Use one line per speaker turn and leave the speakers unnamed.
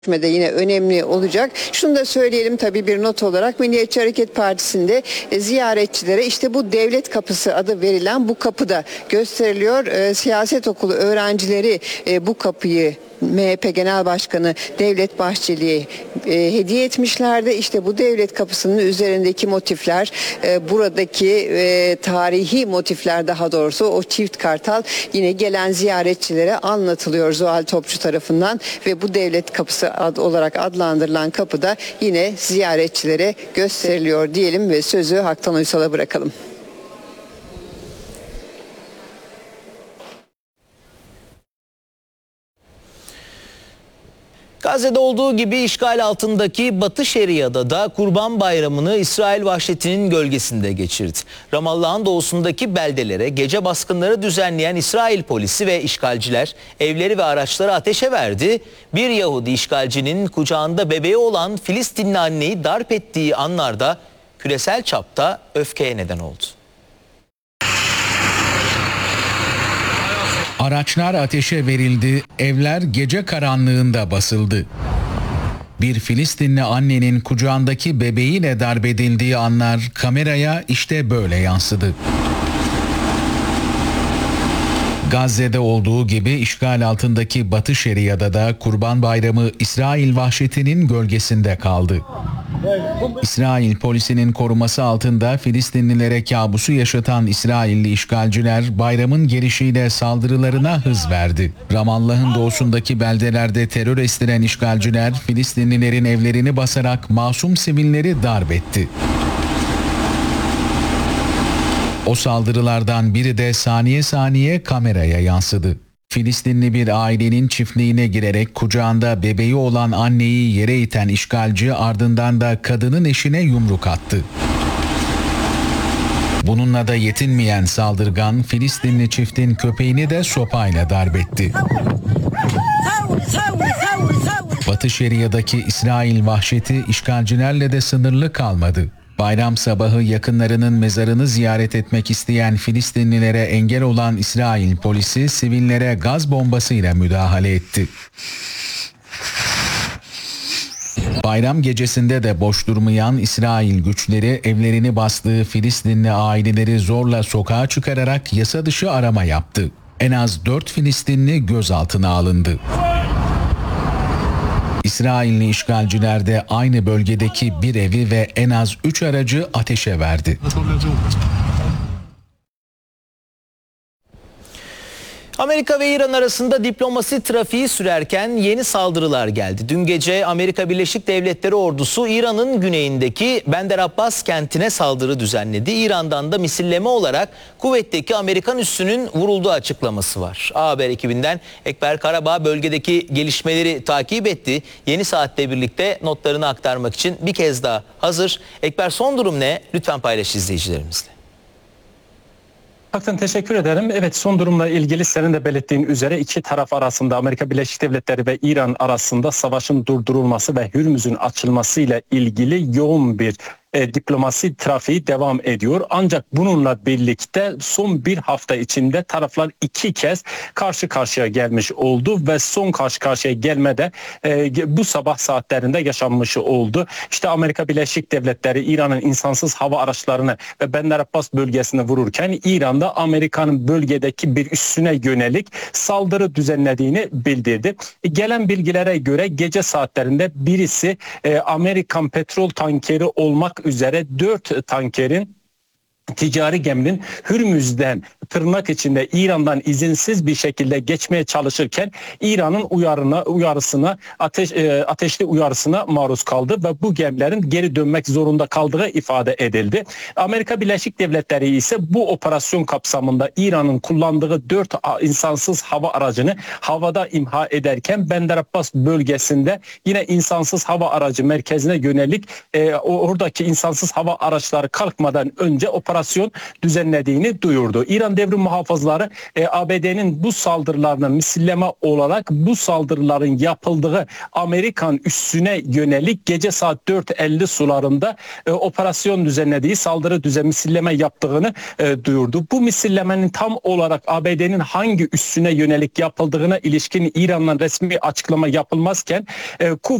de yine önemli olacak. Şunu da söyleyelim tabii bir not olarak Milliyetçi Hareket Partisi'nde ziyaretçilere işte bu devlet kapısı adı verilen bu kapıda gösteriliyor. Siyaset okulu öğrencileri bu kapıyı MHP Genel Başkanı Devlet Bahçeli'ye hediye etmişlerdi. İşte bu devlet kapısının üzerindeki motifler, buradaki tarihi motifler, daha doğrusu o çift kartal yine gelen ziyaretçilere anlatılıyor Zuhal Topçu tarafından ve bu devlet kapısı olarak adlandırılan kapıda yine ziyaretçilere gösteriliyor diyelim ve sözü Haktan Uysal'a bırakalım.
Gazze'de olduğu gibi işgal altındaki Batı Şeria'da da Kurban Bayramı'nı İsrail vahşetinin gölgesinde geçirdi. Ramallah'ın doğusundaki beldelere gece baskınları düzenleyen İsrail polisi ve işgalciler evleri ve araçları ateşe verdi. Bir Yahudi işgalcinin kucağında bebeği olan Filistinli anneyi darp ettiği anlarda küresel çapta öfkeye neden oldu.
Araçlar ateşe verildi, evler gece karanlığında basıldı. Bir Filistinli annenin kucağındaki bebeğiyle darp edildiği anlar kameraya işte böyle yansıdı. Gazze'de olduğu gibi işgal altındaki Batı Şeria'da da Kurban Bayramı İsrail vahşetinin gölgesinde kaldı. İsrail polisinin koruması altında Filistinlilere kabusu yaşatan İsrailli işgalciler bayramın gelişiyle saldırılarına hız verdi. Ramallah'ın doğusundaki beldelerde terör estiren işgalciler Filistinlilerin evlerini basarak masum sivilleri darp etti. O saldırılardan biri de saniye saniye kameraya yansıdı. Filistinli bir ailenin çiftliğine girerek kucağında bebeği olan anneyi yere iten işgalci ardından da kadının eşine yumruk attı. Bununla da yetinmeyen saldırgan Filistinli çiftin köpeğini de sopayla darp etti. Batı Şeria'daki İsrail vahşeti işgalcilerle de sınırlı kalmadı. Bayram sabahı yakınlarının mezarını ziyaret etmek isteyen Filistinlilere engel olan İsrail polisi sivillere gaz bombasıyla müdahale etti. Bayram gecesinde de boş durmayan İsrail güçleri evlerini bastığı Filistinli aileleri zorla sokağa çıkararak yasa dışı arama yaptı. En az 4 Filistinli gözaltına alındı. İsrailli işgalciler de aynı bölgedeki bir evi ve en az 3 aracı ateşe verdi.
Amerika ve İran arasında diplomasi trafiği sürerken yeni saldırılar geldi. Dün gece Amerika Birleşik Devletleri ordusu İran'ın güneyindeki Bender Abbas kentine saldırı düzenledi. İran'dan da misilleme olarak kuvvetteki Amerikan üssünün vurulduğu açıklaması var. A Haber ekibinden Ekber Karabağ bölgedeki gelişmeleri takip etti. Yeni Saat'le birlikte notlarını aktarmak için bir kez daha hazır. Ekber, son durum ne? Lütfen paylaş izleyicilerimizle.
Hakikaten teşekkür ederim. Evet, son durumla ilgili senin de belirttiğin üzere iki taraf arasında, Amerika Birleşik Devletleri ve İran arasında savaşın durdurulması ve Hürmüz'ün açılmasıyla ilgili yoğun bir diplomasi trafiği devam ediyor. Ancak bununla birlikte son bir hafta içinde taraflar 2 kez karşı karşıya gelmiş oldu ve son karşı karşıya gelmede bu sabah saatlerinde yaşanmış oldu. İşte Amerika Birleşik Devletleri İran'ın insansız hava araçlarını ve Bender Abbas bölgesini vururken İran'da Amerika'nın bölgedeki bir üssüne yönelik saldırı düzenlediğini bildirdi. Gelen bilgilere göre gece saatlerinde birisi Amerikan petrol tankeri olmak üzere 4 tankerin, ticari geminin Hürmüz'den tırnak içinde İran'dan izinsiz bir şekilde geçmeye çalışırken İran'ın uyarısına ateşli uyarısına maruz kaldı ve bu gemilerin geri dönmek zorunda kaldığı ifade edildi. Amerika Birleşik Devletleri ise bu operasyon kapsamında İran'ın kullandığı 4 insansız hava aracını havada imha ederken Bender Abbas bölgesinde yine insansız hava aracı merkezine yönelik oradaki insansız hava araçları kalkmadan önce operasyon operasyon düzenlediğini duyurdu. İran Devrim Muhafızları ABD'nin bu saldırılarına misilleme olarak bu saldırıların yapıldığı Amerikan üssüne yönelik gece saat 4:50 sularında operasyon düzenlediği, misilleme yaptığını duyurdu. Bu misillemenin tam olarak ABD'nin hangi üssüne yönelik yapıldığına ilişkin İran'dan resmi açıklama yapılmazken